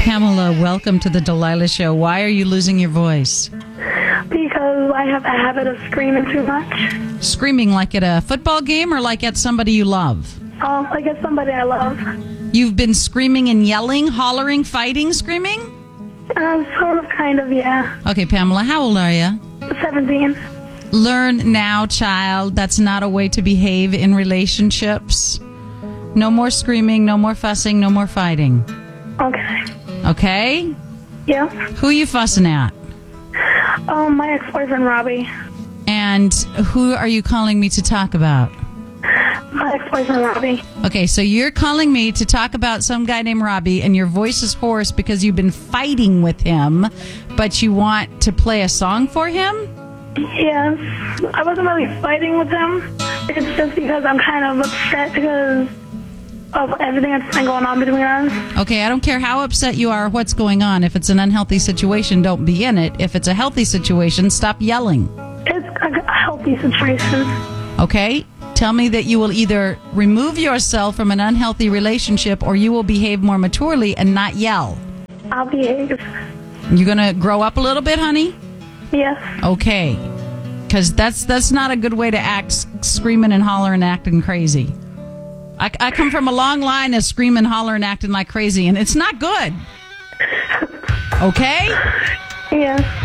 Pamela, welcome to the Delilah Show. Why are you losing your voice? Because I have a habit of screaming too much. Screaming like at a football game or like at somebody you love? Like at somebody I love. You've been screaming and yelling, hollering, fighting, screaming? Sort of, kind of, yeah. Okay, Pamela, how old are you? 17. Learn now, child. That's not a way to behave in relationships. No more screaming, no more fussing, no more fighting. Okay. Okay? Yeah. Who are you fussing at? My ex-boyfriend, Robbie. And who are you calling me to talk about? My ex-boyfriend, Robbie. Okay, so you're calling me to talk about some guy named Robbie, and your voice is hoarse because you've been fighting with him, but you want to play a song for him? Yes. I wasn't really fighting with him. It's just because I'm kind of upset because of everything that's been going on between us. Okay, I don't care how upset you are or what's going on. If it's an unhealthy situation, don't be in it. If it's a healthy situation, stop yelling. It's a healthy situation. Okay? Tell me that you will either remove yourself from an unhealthy relationship or you will behave more maturely and not yell. I'll behave. You're going to grow up a little bit, honey? Yes. Okay. Because that's not a good way to act, screaming and hollering and acting crazy. I come from a long line of screaming, hollering, acting like crazy, and it's not good. Okay? Yes.